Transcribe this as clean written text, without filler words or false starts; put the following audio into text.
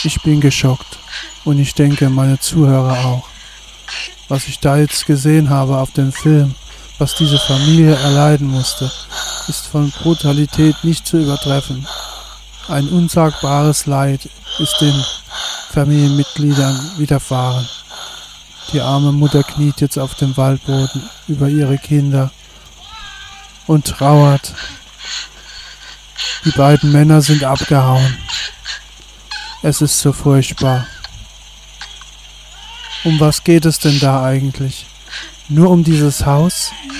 Ich bin geschockt und ich denke, meine Zuhörer auch. Was ich da jetzt gesehen habe auf dem Film, was diese Familie erleiden musste, ist von Brutalität nicht zu übertreffen. Ein unsagbares Leid ist den Familienmitgliedern widerfahren. Die arme Mutter kniet jetzt auf dem Waldboden über ihre Kinder und trauert. Die beiden Männer sind abgehauen. Es ist so furchtbar. Um was geht es denn da eigentlich? Nur um dieses Haus?